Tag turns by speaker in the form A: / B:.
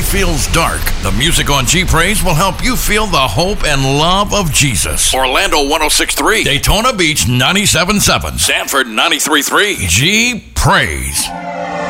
A: feels dark, the music on G Praise will help you feel the hope and love of Jesus. Orlando 106.3, Daytona Beach 97.7, Sanford 93.3. G Praise.